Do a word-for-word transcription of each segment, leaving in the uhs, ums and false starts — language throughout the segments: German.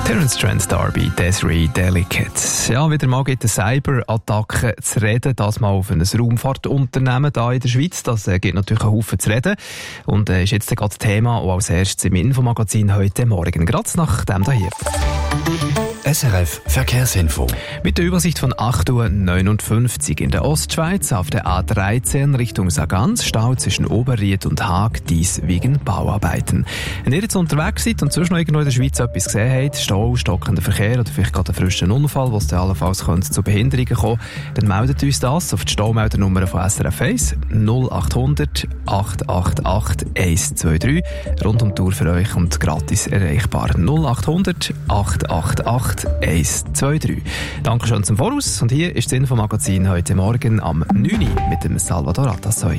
Terence Trent D'Arby, Desiree Delicate. Ja, wieder mal geht eine Cyberattacke zu reden, das mal auf ein Raumfahrtunternehmen hier in der Schweiz. Das äh, gibt natürlich einen Haufen zu reden. Und äh, ist jetzt gerade Thema auch als erstes im Infomagazin heute Morgen. Gerade nach dem hier. S R F Verkehrsinfo. Mit der Übersicht von acht Uhr neunundfünfzig in der Ostschweiz auf der A dreizehn Richtung Sargans, Stau zwischen Oberried und Haag, dies wegen Bauarbeiten. Wenn ihr jetzt unterwegs seid und sonst noch irgendwo in der Schweiz etwas gesehen habt, Stau, stockender Verkehr oder vielleicht gerade einen frischen Unfall, wo es dann allenfalls könnte zu Behinderungen kommen, dann meldet uns das auf die Staumeldernummer von S R F eins null acht hundert acht acht acht eins zwei drei. Rund um die Tour für euch und gratis erreichbar. null acht hundert acht acht acht eins zwei drei. Dankeschön zum Voraus. Und hier ist das Infomagazin heute Morgen am neun Uhr mit dem Salvador Atassoy.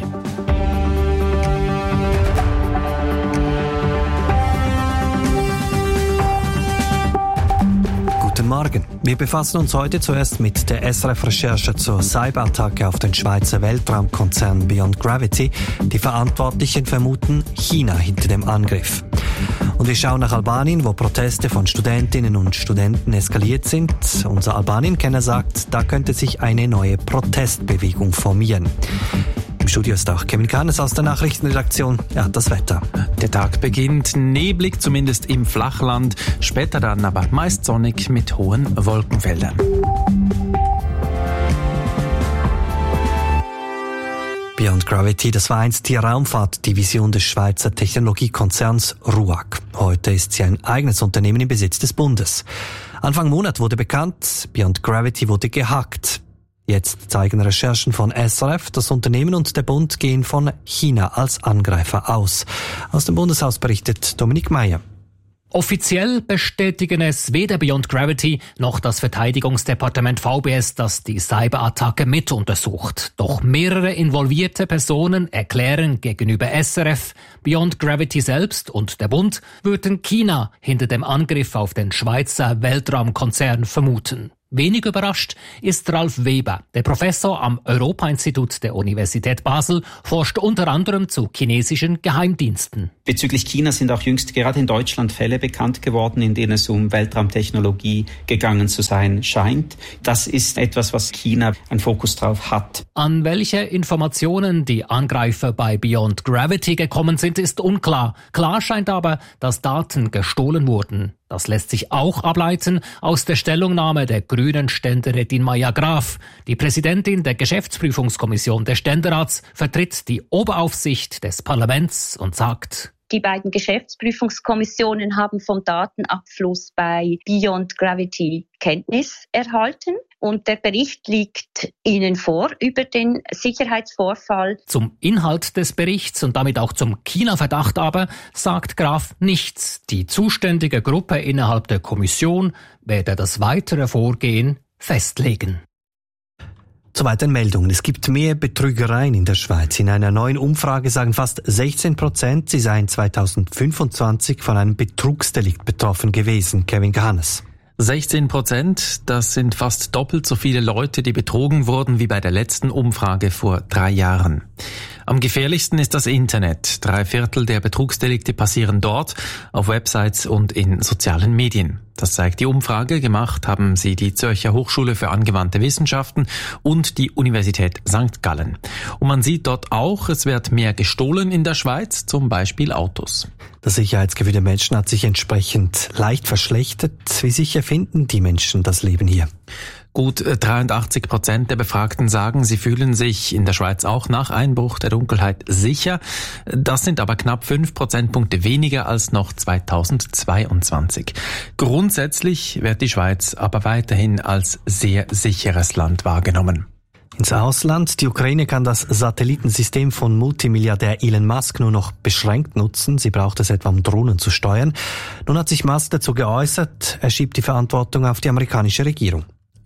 Guten Morgen. Wir befassen uns heute zuerst mit der S R F-Recherche zur Cyberattacke auf den Schweizer Weltraumkonzern Beyond Gravity. Die Verantwortlichen vermuten China hinter dem Angriff. Und wir schauen nach Albanien, wo Proteste von Studentinnen und Studenten eskaliert sind. Unser Albanien-Kenner sagt, da könnte sich eine neue Protestbewegung formieren. Im Studio ist auch Kevin Kahnes aus der Nachrichtenredaktion. Er hat das Wetter. Der Tag beginnt neblig, zumindest im Flachland. Später dann aber meist sonnig mit hohen Wolkenfeldern. Beyond Gravity, das war einst die Raumfahrtdivision des Schweizer Technologiekonzerns R U A G. Heute ist sie ein eigenes Unternehmen im Besitz des Bundes. Anfang Monat wurde bekannt, Beyond Gravity wurde gehackt. Jetzt zeigen Recherchen von S R F, das Unternehmen und der Bund gehen von China als Angreifer aus. Aus dem Bundeshaus berichtet Dominik Meyer. Offiziell bestätigen es weder Beyond Gravity noch das Verteidigungsdepartement V B S, das die Cyberattacke mit untersucht. Doch mehrere involvierte Personen erklären gegenüber S R F, Beyond Gravity selbst und der Bund würden China hinter dem Angriff auf den Schweizer Weltraumkonzern vermuten. Wenig überrascht ist Ralf Weber. Der Professor am Europa-Institut der Universität Basel forscht unter anderem zu chinesischen Geheimdiensten. Bezüglich China sind auch jüngst gerade in Deutschland Fälle bekannt geworden, in denen es um Weltraumtechnologie gegangen zu sein scheint. Das ist etwas, was China einen Fokus drauf hat. An welche Informationen die Angreifer bei Beyond Gravity gekommen sind, ist unklar. Klar scheint aber, dass Daten gestohlen wurden. Das lässt sich auch ableiten aus der Stellungnahme der grünen Ständerätin Maja Graf. Die Präsidentin der Geschäftsprüfungskommission des Ständerats vertritt die Oberaufsicht des Parlaments und sagt: Die beiden Geschäftsprüfungskommissionen haben vom Datenabfluss bei Beyond Gravity Kenntnis erhalten. Und der Bericht liegt Ihnen vor über den Sicherheitsvorfall. Zum Inhalt des Berichts und damit auch zum China-Verdacht aber sagt Graf nichts. Die zuständige Gruppe innerhalb der Kommission werde das weitere Vorgehen festlegen. Zu weiteren Meldungen. Es gibt mehr Betrügereien in der Schweiz. In einer neuen Umfrage sagen fast sechzehn Prozent, sie seien zweitausendfünfundzwanzig von einem Betrugsdelikt betroffen gewesen. Kevin Kahnes. sechzehn Prozent, das sind fast doppelt so viele Leute, die betrogen wurden wie bei der letzten Umfrage vor drei Jahren. Am gefährlichsten ist das Internet. Drei Viertel der Betrugsdelikte passieren dort, auf Websites und in sozialen Medien. Das zeigt die Umfrage. Gemacht haben sie die Zürcher Hochschule für angewandte Wissenschaften und die Universität Sankt Gallen. Und man sieht dort auch, es wird mehr gestohlen in der Schweiz, zum Beispiel Autos. Das Sicherheitsgefühl der Menschen hat sich entsprechend leicht verschlechtert. Wie sicher finden die Menschen das Leben hier? Gut dreiundachtzig Prozent der Befragten sagen, sie fühlen sich in der Schweiz auch nach Einbruch der Dunkelheit sicher. Das sind aber knapp fünf Prozentpunkte weniger als noch zweitausendzweiundzwanzig. Grundsätzlich wird die Schweiz aber weiterhin als sehr sicheres Land wahrgenommen. Ins Ausland. Die Ukraine kann das Satellitensystem von Multimilliardär Elon Musk nur noch beschränkt nutzen. Sie braucht es etwa, um Drohnen zu steuern. Nun hat sich Musk dazu geäußert. Er schiebt die Verantwortung auf die amerikanische Regierung.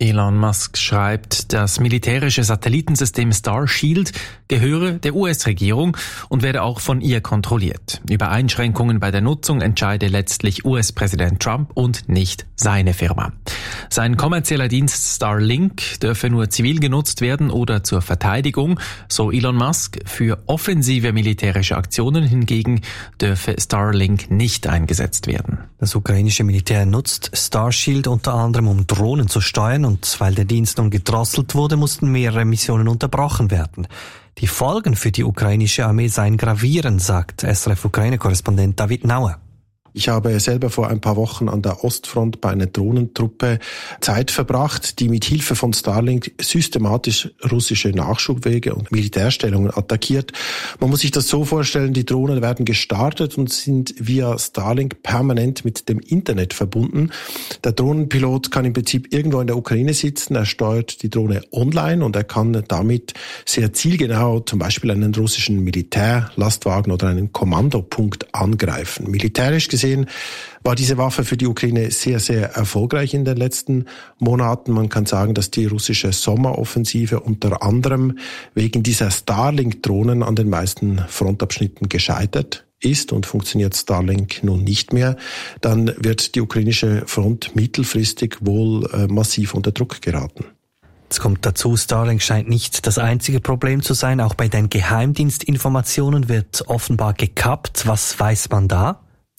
Elon Musk schreibt, das militärische Satellitensystem Starshield gehöre der U S-Regierung und werde auch von ihr kontrolliert. Über Einschränkungen bei der Nutzung entscheide letztlich U S-Präsident Trump und nicht seine Firma. Sein kommerzieller Dienst Starlink dürfe nur zivil genutzt werden oder zur Verteidigung, so Elon Musk. Für offensive militärische Aktionen hingegen dürfe Starlink nicht eingesetzt werden. Das ukrainische Militär nutzt Starshield unter anderem, um Drohnen zu steuern, und weil der Dienst nun gedrosselt wurde, mussten mehrere Missionen unterbrochen werden. Die Folgen für die ukrainische Armee seien gravierend, sagt S R F-Ukraine-Korrespondent David Nauer. Ich habe selber vor ein paar Wochen an der Ostfront bei einer Drohnentruppe Zeit verbracht, die mit Hilfe von Starlink systematisch russische Nachschubwege und Militärstellungen attackiert. Man muss sich das so vorstellen, die Drohnen werden gestartet und sind via Starlink permanent mit dem Internet verbunden. Der Drohnenpilot kann im Prinzip irgendwo in der Ukraine sitzen, er steuert die Drohne online und er kann damit sehr zielgenau zum Beispiel einen russischen Militärlastwagen oder einen Kommandopunkt angreifen. Militärisch gesehen war diese Waffe für die Ukraine sehr, sehr erfolgreich in den letzten Monaten. Man kann sagen, dass die russische Sommeroffensive unter anderem wegen dieser Starlink-Drohnen an den meisten Frontabschnitten gescheitert ist und funktioniert Starlink nun nicht mehr, dann wird die ukrainische Front mittelfristig wohl äh, massiv unter Druck geraten. Jetzt kommt dazu, Starlink scheint nicht das einzige Problem zu sein. Auch bei den Geheimdienstinformationen wird offenbar gekappt. Was weiß man da?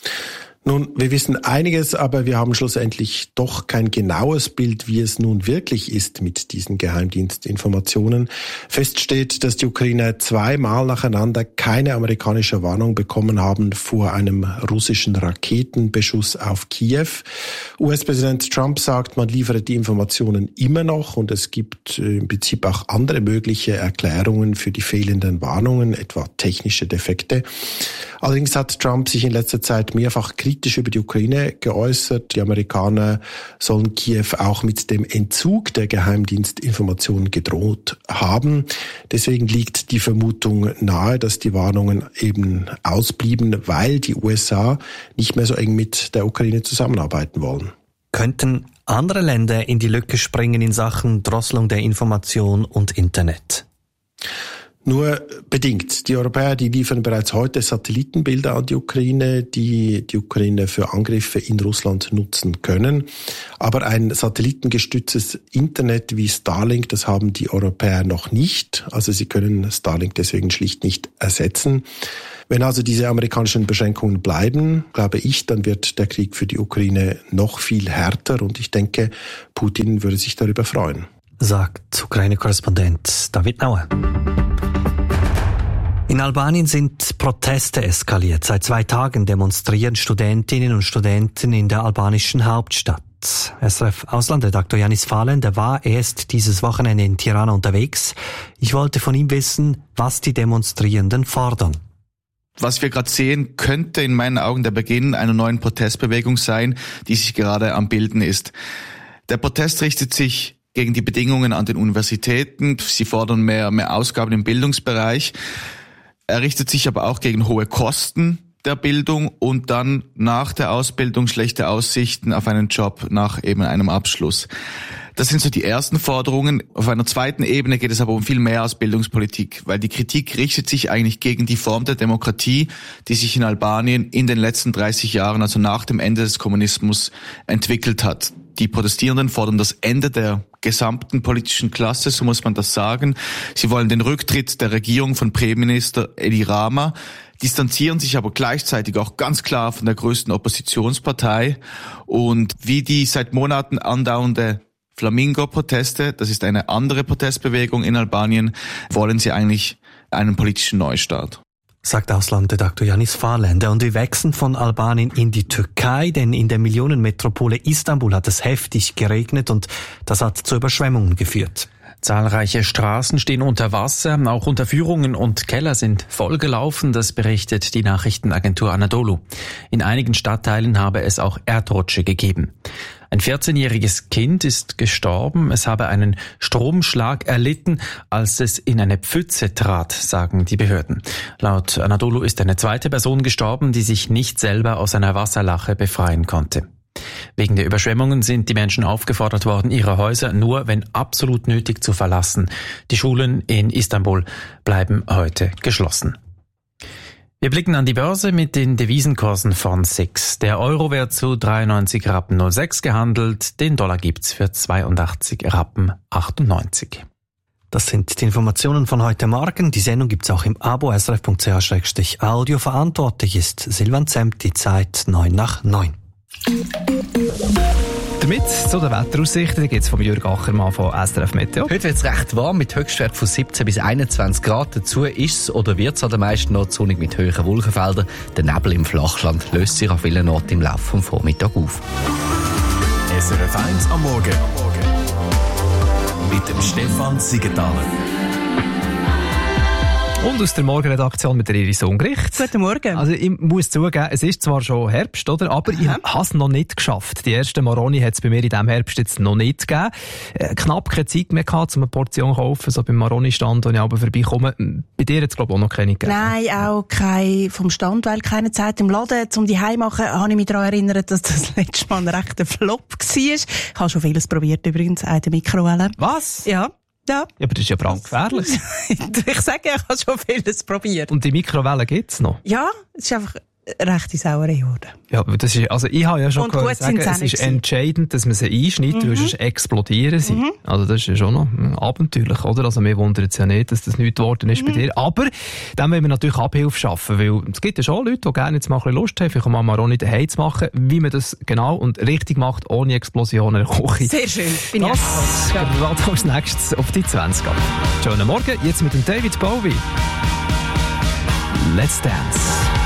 Nun, wir wissen einiges, aber wir haben schlussendlich doch kein genaues Bild, wie es nun wirklich ist mit diesen Geheimdienstinformationen. Fest steht, dass die Ukrainer zweimal nacheinander keine amerikanische Warnung bekommen haben vor einem russischen Raketenbeschuss auf Kiew. U S-Präsident Trump sagt, man liefere die Informationen immer noch und es gibt im Prinzip auch andere mögliche Erklärungen für die fehlenden Warnungen, etwa technische Defekte. Allerdings hat Trump sich in letzter Zeit mehrfach kritisch über die Ukraine geäußert. Die Amerikaner sollen Kiew auch mit dem Entzug der Geheimdienstinformationen gedroht haben. Deswegen liegt die Vermutung nahe, dass die Warnungen eben ausblieben, weil die U S A nicht mehr so eng mit der Ukraine zusammenarbeiten wollen. Könnten andere Länder in die Lücke springen in Sachen Drosselung der Information und Internet? Nur bedingt. Die Europäer, die liefern bereits heute Satellitenbilder an die Ukraine, die die Ukraine für Angriffe in Russland nutzen können. Aber ein satellitengestütztes Internet wie Starlink, das haben die Europäer noch nicht. Also sie können Starlink deswegen schlicht nicht ersetzen. Wenn also diese amerikanischen Beschränkungen bleiben, glaube ich, dann wird der Krieg für die Ukraine noch viel härter und ich denke, Putin würde sich darüber freuen. Sagt Ukraine-Korrespondent David Nauer. In Albanien sind Proteste eskaliert. Seit zwei Tagen demonstrieren Studentinnen und Studenten in der albanischen Hauptstadt. S R F-Auslandredaktor Janis Fahlender war erst dieses Wochenende in Tirana unterwegs. Ich wollte von ihm wissen, was die Demonstrierenden fordern. Was wir gerade sehen, könnte in meinen Augen der Beginn einer neuen Protestbewegung sein, die sich gerade am Bilden ist. Der Protest richtet sich gegen die Bedingungen an den Universitäten. Sie fordern mehr, mehr Ausgaben im Bildungsbereich. Er richtet sich aber auch gegen hohe Kosten der Bildung und dann nach der Ausbildung schlechte Aussichten auf einen Job nach eben einem Abschluss. Das sind so die ersten Forderungen. Auf einer zweiten Ebene geht es aber um viel mehr als Bildungspolitik, weil die Kritik richtet sich eigentlich gegen die Form der Demokratie, die sich in Albanien in den letzten dreißig Jahren, also nach dem Ende des Kommunismus, entwickelt hat. Die Protestierenden fordern das Ende der gesamten politischen Klasse, so muss man das sagen. Sie wollen den Rücktritt der Regierung von Premierminister Edi Rama, distanzieren sich aber gleichzeitig auch ganz klar von der größten Oppositionspartei. Und wie die seit Monaten andauernde Flamingo-Proteste, das ist eine andere Protestbewegung in Albanien, wollen sie eigentlich einen politischen Neustart. Sagt Auslandredaktor Janis Fahlender. Und wir wechseln von Albanien in die Türkei, denn in der Millionenmetropole Istanbul hat es heftig geregnet und das hat zu Überschwemmungen geführt. Zahlreiche Straßen stehen unter Wasser, auch Unterführungen und Keller sind vollgelaufen, das berichtet die Nachrichtenagentur Anadolu. In einigen Stadtteilen habe es auch Erdrutsche gegeben. Ein vierzehnjähriges Kind ist gestorben, es habe einen Stromschlag erlitten, als es in eine Pfütze trat, sagen die Behörden. Laut Anadolu ist eine zweite Person gestorben, die sich nicht selber aus einer Wasserlache befreien konnte. Wegen der Überschwemmungen sind die Menschen aufgefordert worden, ihre Häuser nur, wenn absolut nötig, zu verlassen. Die Schulen in Istanbul bleiben heute geschlossen. Wir blicken an die Börse mit den Devisenkursen von S I X. Der Euro wird zu dreiundneunzig Rappen null sechs gehandelt, den Dollar gibt's für zweiundachtzig Rappen achtundneunzig. Das sind die Informationen von heute Morgen. Die Sendung gibt's auch im Abo S R F Punkt C H Audio. Verantwortlich ist Silvan Zemp, die Zeit neun nach neun. Damit zu den Wetteraussichten gibt es von Jürg Achermann von S R F Meteo. Heute wird es recht warm mit Höchstwert von siebzehn bis einundzwanzig Grad. Dazu ist es oder wird es an den meisten Orten sonnig mit hohen Wolkenfeldern. Der Nebel im Flachland löst sich an vielen Orten im Laufe des Vormittags auf. S R F eins am Morgen. Mit dem Stefan Siegenthaler. Und aus der Morgenredaktion mit der Iris Ungericht. Guten Morgen. Also ich muss zugeben, es ist zwar schon Herbst, oder? Aber Aha. ich habe es noch nicht geschafft. Die ersten Maroni hat es bei mir in diesem Herbst jetzt noch nicht gegeben. Äh, knapp keine Zeit mehr gehabt, um eine Portion zu kaufen, so beim Maroni-Stand, wo ich aber vorbeikomme. Bei dir hat es, glaube ich, auch noch keine gegeben. Nein, auch keine vom Stand, weil keine Zeit im Laden. Um die heim machen, habe ich mich daran erinnert, dass das letzte Mal ein rechter Flop war. Ich habe schon vieles probiert, übrigens, auch in der Mikrowelle. Was? Ja. Ja. Ja, aber das ist ja brandgefährlich. Ich sage, ich habe schon vieles probiert. Und die Mikrowelle gibt's noch? Ja, es ist einfach rechte Sauerei geworden. Ja, aber das ist, also ich habe ja schon gehört, sagen, es ist gewesen. entscheidend, dass man sie einschneidet, mhm. weil sonst explodieren sie. Mhm. Also das ist ja schon noch abenteuerlich, oder? Also mir wundert es ja nicht, dass das nichts geworden ist mhm. bei dir. Aber dann wollen wir natürlich Abhilfe schaffen, weil es gibt ja schon Leute, die gerne jetzt mal ein bisschen Lust haben, vielleicht mal Maroni daheim zu machen, wie man das genau und richtig macht, ohne Explosionen in der Küche. Sehr schön, bin das ich auch. Das ja. als nächstes auf die zwanzig ab. Schönen Morgen, jetzt mit dem David Bowie. Let's Dance.